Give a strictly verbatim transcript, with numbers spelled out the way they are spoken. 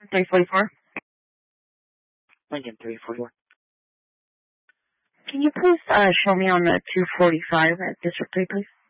three forty-four. Lincoln three forty-four. Can you please uh, show me on the two forty-five at District three, please?